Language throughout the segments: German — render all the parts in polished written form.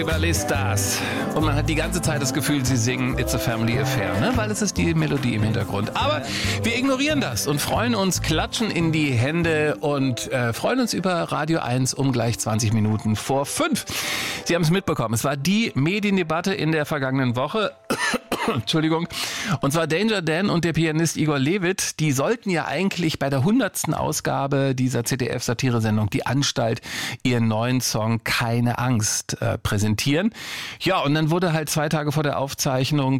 Tribalistas. Und man hat die ganze Zeit das Gefühl, sie singen It's a Family Affair, ne? Weil es ist die Melodie im Hintergrund. Aber wir ignorieren das und freuen uns, klatschen in die Hände und freuen uns über Radio 1 um gleich 20 Minuten vor 5. Sie haben es mitbekommen, es war die Mediendebatte in der vergangenen Woche. Entschuldigung. Und zwar Danger Dan und der Pianist Igor Levit, die sollten ja eigentlich bei der 100. Ausgabe dieser ZDF-Satire-Sendung Die Anstalt ihren neuen Song Keine Angst präsentieren. Ja, und dann wurde halt 2 Tage vor der Aufzeichnung,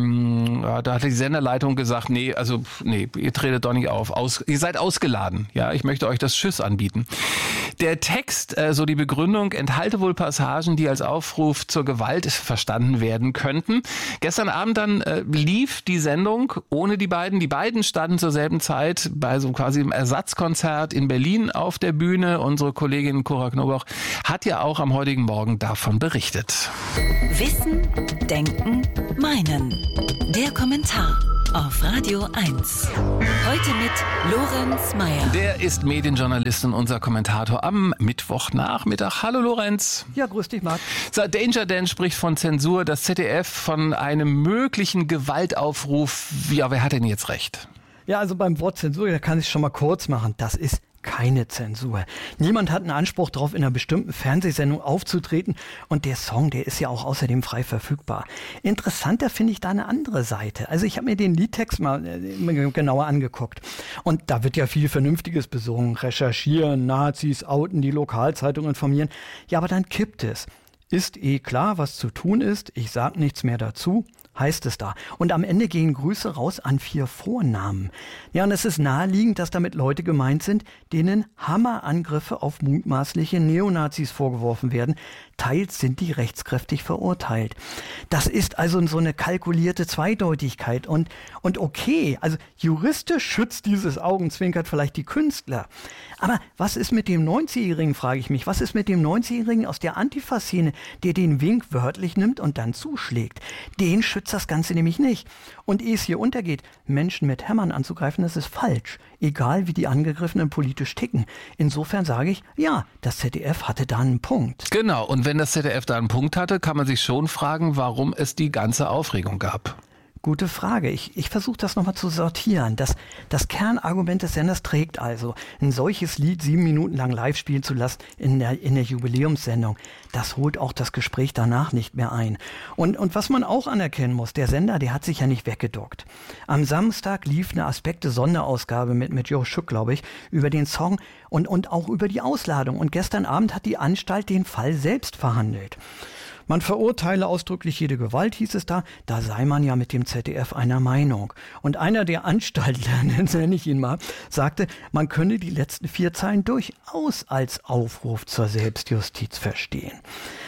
da hat die Senderleitung gesagt, nee, ihr tretet doch nicht auf, ihr seid ausgeladen. Ja, ich möchte euch das Tschüss anbieten. Der Text, so die Begründung, enthalte wohl Passagen, die als Aufruf zur Gewalt verstanden werden könnten. Gestern Abend dann lief die Sendung ohne die beiden. Die beiden standen zur selben Zeit bei so quasi einem Ersatzkonzert in Berlin auf der Bühne. Unsere Kollegin Cora Knoblauch hat ja auch am heutigen Morgen davon berichtet. Wissen, Denken, Meinen. Der Kommentar auf Radio 1. Heute mit Lorenz Meyer. Der ist Medienjournalist und unser Kommentator am Mittwochnachmittag. Hallo Lorenz. Ja, grüß dich, Marc. Danger Dan spricht von Zensur, das ZDF von einem möglichen Gewaltaufruf. Ja, wer hat denn jetzt recht? Ja, also beim Wort Zensur, da kann ich es schon mal kurz machen. Das ist keine Zensur. Niemand hat einen Anspruch darauf, in einer bestimmten Fernsehsendung aufzutreten. Und der Song, der ist ja auch außerdem frei verfügbar. Interessanter finde ich da eine andere Seite. Also ich habe mir den Liedtext mal genauer angeguckt. Und da wird ja viel Vernünftiges besungen. Recherchieren, Nazis outen, die Lokalzeitung informieren. Ja, aber dann kippt es. Ist klar, was zu tun ist. Ich sag nichts mehr dazu. Heißt es da. Und am Ende gehen Grüße raus an 4 Vornamen. Ja, und es ist naheliegend, dass damit Leute gemeint sind, denen Hammerangriffe auf mutmaßliche Neonazis vorgeworfen werden. Teils sind die rechtskräftig verurteilt. Das ist also so eine kalkulierte Zweideutigkeit. Und okay, also juristisch schützt dieses Augenzwinkert vielleicht die Künstler. Aber was ist mit dem 90-Jährigen, frage ich mich. Was ist mit dem 90-Jährigen aus der Antifa-Szene, der den Wink wörtlich nimmt und dann zuschlägt? Den schützt das Ganze nämlich nicht. Und ehe es hier untergeht, Menschen mit Hämmern anzugreifen, das ist falsch. Egal wie die Angegriffenen politisch ticken. Insofern sage ich, ja, das ZDF hatte da einen Punkt. Genau, und wenn das ZDF da einen Punkt hatte, kann man sich schon fragen, warum es die ganze Aufregung gab. Gute Frage. Ich versuche das nochmal zu sortieren. Das Kernargument des Senders trägt also, ein solches Lied 7 Minuten lang live spielen zu lassen in der Jubiläumssendung. Das holt auch das Gespräch danach nicht mehr ein. Und was man auch anerkennen muss, der Sender, der hat sich ja nicht weggeduckt. Am Samstag lief eine Aspekte-Sonderausgabe mit Joe Schuck, glaube ich, über den Song und auch über die Ausladung. Und gestern Abend hat die Anstalt den Fall selbst verhandelt. Man verurteile ausdrücklich jede Gewalt, hieß es da. Da sei man ja mit dem ZDF einer Meinung. Und einer der Anstaltler, nenne ich ihn mal, sagte, man könne die letzten 4 Zeilen durchaus als Aufruf zur Selbstjustiz verstehen.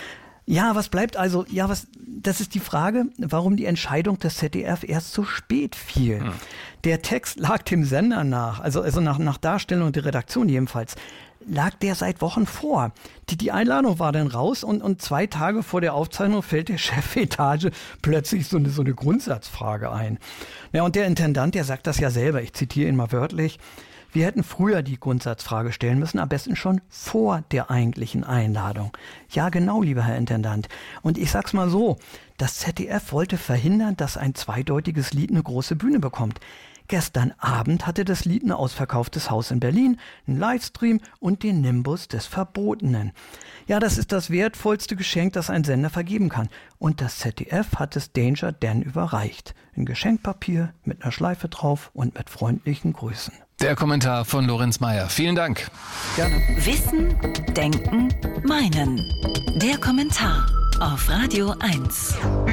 Ja, was bleibt also? Ja, das ist die Frage, warum die Entscheidung des ZDF erst so spät fiel. Der Text lag dem Sender nach, also nach Darstellung der Redaktion jedenfalls, lag der seit Wochen vor. Die Einladung war dann raus und 2 Tage vor der Aufzeichnung fällt der Chefetage plötzlich so eine Grundsatzfrage ein. Ja, und der Intendant, der sagt das ja selber, ich zitiere ihn mal wörtlich, wir hätten früher die Grundsatzfrage stellen müssen, am besten schon vor der eigentlichen Einladung. Ja, genau, lieber Herr Intendant. Und ich sag's mal so, das ZDF wollte verhindern, dass ein zweideutiges Lied eine große Bühne bekommt. Gestern Abend hatte das Lied ein ausverkauftes Haus in Berlin, einen Livestream und den Nimbus des Verbotenen. Ja, das ist das wertvollste Geschenk, das ein Sender vergeben kann. Und das ZDF hat es Danger Dan überreicht. Ein Geschenkpapier mit einer Schleife drauf und mit freundlichen Grüßen. Der Kommentar von Lorenz Meyer. Vielen Dank. Gerne. Wissen, Denken, Meinen. Der Kommentar auf Radio 1.